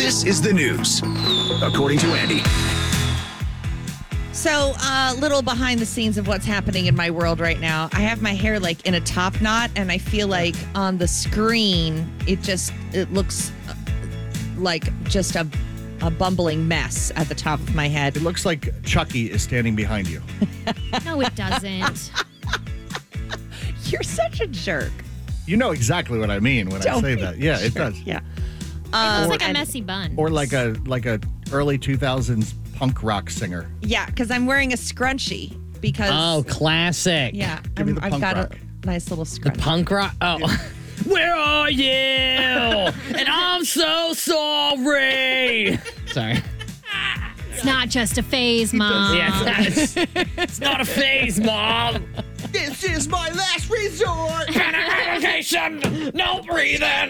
This is the news, according to Andy. So, a little behind the scenes of what's happening in my world right now. I have my hair like in a top knot, and I feel like on the screen, it looks like just a bumbling mess at the top of my head. It looks like Chucky is standing behind you. No, it doesn't. You're such a jerk. You know exactly what I mean when I say that. Yeah, it does. Yeah. It looks like a messy bun. Or like a early 2000s punk rock singer. Yeah, because I'm wearing a scrunchie because. Oh, classic. Yeah, Give me the I've punk got rock. a nice little The scrunchie. punk rock. Oh. Where are you? And I'm so sorry. Sorry. It's not just a phase, Mom. Yeah, it's not a phase, Mom. This is my last resort. Medication. No breathing.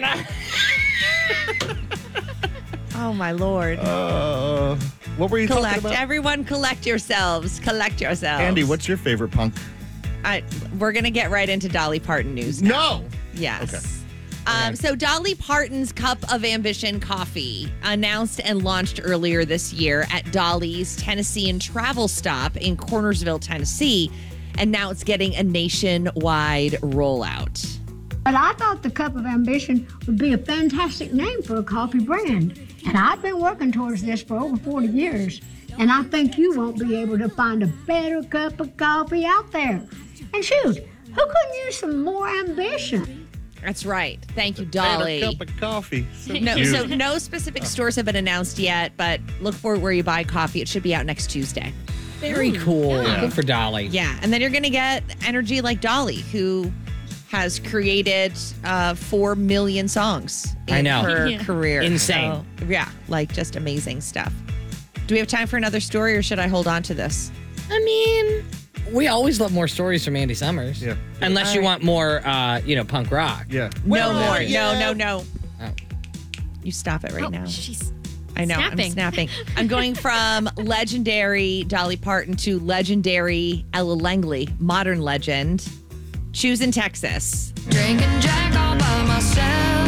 Oh my Lord! What were you talking Collect, about? everyone, collect yourselves. Collect yourselves. Andy, what's your favorite punk? We're gonna get right into Dolly Parton news now. No. Yes. So Dolly Parton's Cup of Ambition coffee announced and launched earlier this year at Dolly's Tennessean travel stop in Cornersville, Tennessee. And now it's getting a nationwide rollout. But I thought the Cup of Ambition would be a fantastic name for a coffee brand. And I've been working towards this for over 40 years. And I think you won't be able to find a better cup of coffee out there. And shoot, who couldn't use some more ambition? That's right. Thank you, Dolly. Cup of coffee. So No, cute. so no specific stores have been announced yet, but look for it where you buy coffee. It should be out next Tuesday. Very cool. Yeah. Good for Dolly. Yeah, and then you're going to get energy like Dolly, who has created 4 million songs in I know. her Yeah. career. Insane. So, yeah, like just amazing stuff. Do we have time for another story, or should I hold on to this? I mean, we always love more stories from Andy Summers. Yeah. Unless you want more, punk rock. Yeah. No more. are you? No. Oh. You stop it right now. She's I know. snapping. I'm snapping. I'm going from legendary Dolly Parton to legendary Ella Langley, modern legend. Choosing Texas. Drinking Jack all by myself.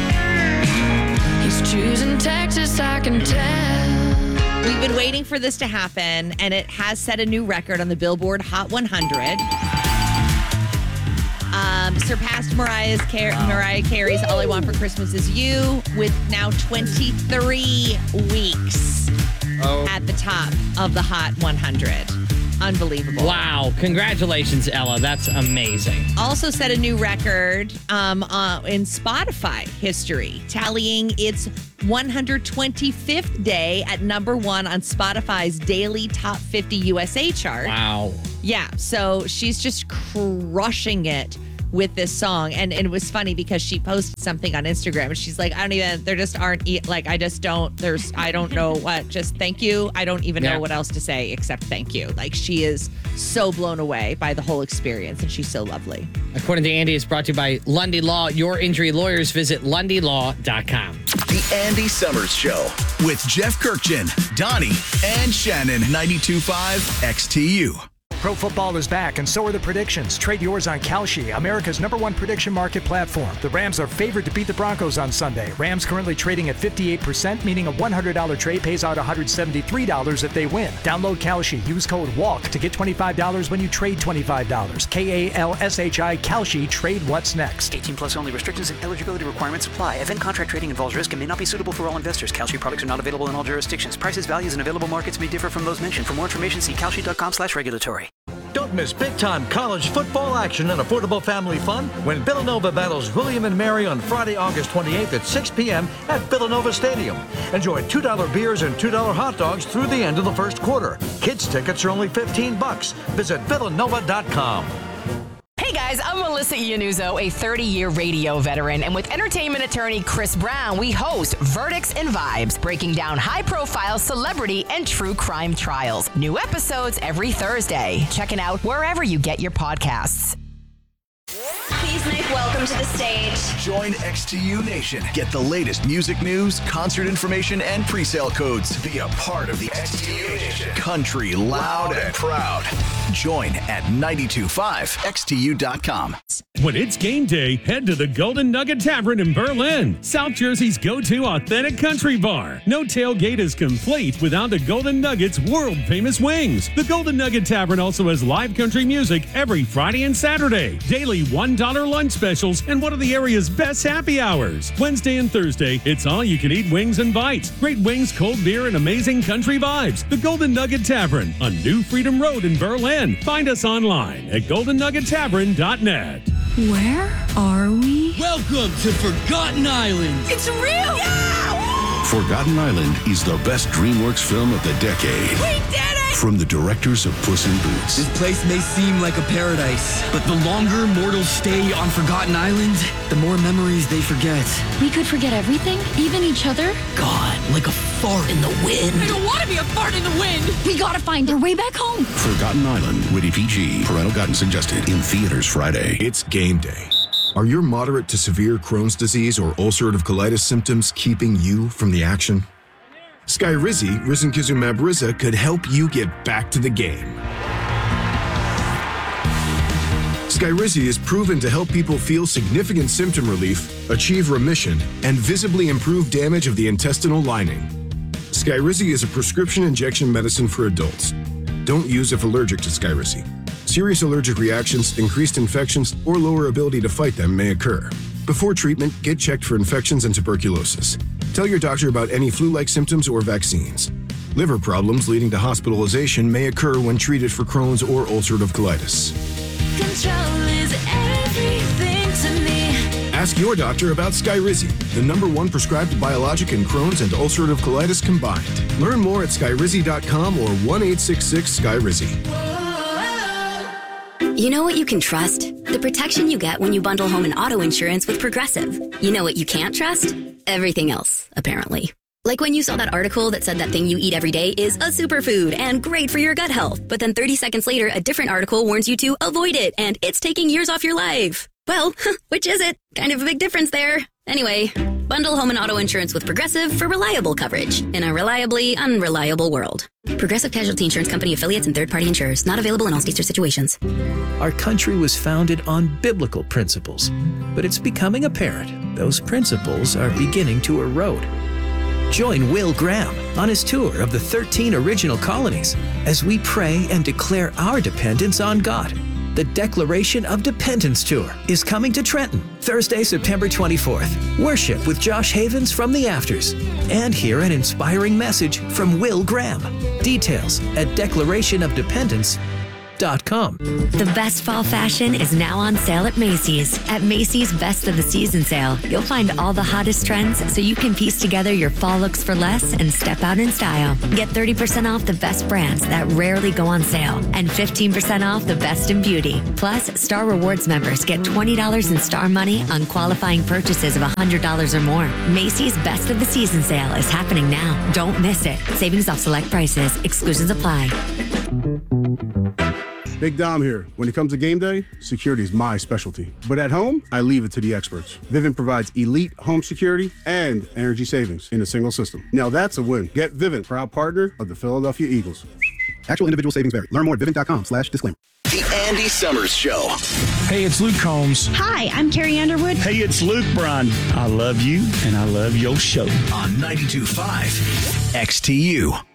He's choosing Texas, I can tell. We've been waiting for this to happen, and it has set a new record on the Billboard Hot 100. Surpassed Mariah Carey's All I Want for Christmas Is You with now 23 weeks at the top of the Hot 100. Unbelievable. Wow. Congratulations, Ella. That's amazing. Also set a new record in Spotify history, tallying its 125th day at number 1 on Spotify's daily Top 50 USA chart. Wow. Yeah, so she's just crushing it with this song. And it was funny because she posted something on Instagram and she's like, I don't know what, just thank you. I don't even know what else to say except thank you. Like, she is so blown away by the whole experience and she's so lovely. According to Andy, it's brought to you by Lundy Law. Your injury lawyers. Visit lundylaw.com. The Andy Summers Show with Jeff Kirkchin, Donnie, and Shannon. 92.5 XTU. Pro football is back, and so are the predictions. Trade yours on Kalshi, America's #1 prediction market platform. The Rams are favored to beat the Broncos on Sunday. Rams currently trading at 58%, meaning a $100 trade pays out $173 if they win. Download Kalshi. Use code WALK to get $25 when you trade $25. KALSHI Kalshi. Trade what's next. 18 plus only. Restrictions and eligibility requirements apply. Event contract trading involves risk and may not be suitable for all investors. Kalshi products are not available in all jurisdictions. Prices, values, and available markets may differ from those mentioned. For more information, see kalshi.com/regulatory. Don't miss big-time college football action and affordable family fun when Villanova battles William and Mary on Friday, August 28th at 6 p.m. at Villanova Stadium. Enjoy $2 beers and $2 hot dogs through the end of the first quarter. Kids tickets are only $15. Visit villanova.com. Hey guys, I'm Melissa Iannuzzo, a 30-year radio veteran, and with entertainment attorney Chris Brown, we host Verdicts and Vibes, breaking down high-profile celebrity and true crime trials. New episodes every Thursday. Check it out wherever you get your podcasts. Please make welcome to the stage. Join XTU Nation. Get the latest music news, concert information, and pre-sale codes. Be a part of the XTU Nation. Country loud and proud. Join at 925xtu.com. When it's game day, head to the Golden Nugget Tavern in Berlin, South Jersey's go-to authentic country bar. No tailgate is complete without the Golden Nugget's world-famous wings. The Golden Nugget Tavern also has live country music every Friday and Saturday, daily $1 lunch specials, and one of the area's best happy hours. Wednesday and Thursday, it's all-you-can-eat wings and bites. Great wings, cold beer, and amazing country vibes. The Golden Nugget Tavern on New Freedom Road in Berlin. Find us online at goldennuggettavern.net. Where are we? Welcome to Forgotten Island. It's real! Yeah! Forgotten Island is the best DreamWorks film of the decade. We did it! From the directors of Puss in Boots. This place may seem like a paradise, but the longer mortals stay on Forgotten Island, the more memories they forget. We could forget everything? Even each other? God, like a fart in the wind. I don't want to be a fart in the wind! We gotta find our way back home! Forgotten Island, rated PG. Parental guidance suggested. In theaters Friday. It's game day. Are your moderate to severe Crohn's disease or ulcerative colitis symptoms keeping you from the action? Skyrizi, risankizumab Riza, could help you get back to the game. Skyrizi is proven to help people feel significant symptom relief, achieve remission, and visibly improve damage of the intestinal lining. Skyrizi is a prescription injection medicine for adults. Don't use if allergic to Skyrizi. Serious allergic reactions, increased infections, or lower ability to fight them may occur. Before treatment, get checked for infections and tuberculosis. Tell your doctor about any flu-like symptoms or vaccines. Liver problems leading to hospitalization may occur when treated for Crohn's or ulcerative colitis. Control is everything to me. Ask your doctor about Skyrizi, the #1 prescribed biologic in Crohn's and ulcerative colitis combined. Learn more at skyrizi.com or 1-866-SKYRIZI. You know what you can trust? The protection you get when you bundle home and auto insurance with Progressive. You know what you can't trust? Everything else, apparently. Like when you saw that article that said that thing you eat every day is a superfood and great for your gut health, but then 30 seconds later, a different article warns you to avoid it and it's taking years off your life. Well, which is it? Kind of a big difference there. Anyway, bundle home and auto insurance with Progressive for reliable coverage in a reliably unreliable world. Progressive Casualty Insurance Company affiliates and third-party insurers. Not available in all states or situations. Our country was founded on biblical principles, but it's becoming apparent those principles are beginning to erode. Join Will Graham on his tour of the 13 original colonies as we pray and declare our dependence on God. The Declaration of Dependence Tour is coming to Trenton, Thursday, September 24th. Worship with Josh Havens from the Afters. And hear an inspiring message from Will Graham. Details at declarationofdependence.com. The best fall fashion is now on sale at Macy's. At Macy's Best of the Season sale, you'll find all the hottest trends so you can piece together your fall looks for less and step out in style. Get 30% off the best brands that rarely go on sale and 15% off the best in beauty. Plus, Star Rewards members get $20 in Star Money on qualifying purchases of $100 or more. Macy's Best of the Season sale is happening now. Don't miss it. Savings off select prices. Exclusions apply. Big Dom here. When it comes to game day, security is my specialty. But at home, I leave it to the experts. Vivint provides elite home security and energy savings in a single system. Now that's a win. Get Vivint, proud partner of the Philadelphia Eagles. Actual individual savings vary. Learn more at Vivint.com/disclaimer. The Andy Summers Show. Hey, it's Luke Combs. Hi, I'm Carrie Underwood. Hey, it's Luke Bryan. I love you, and I love your show. On 92.5 XTU.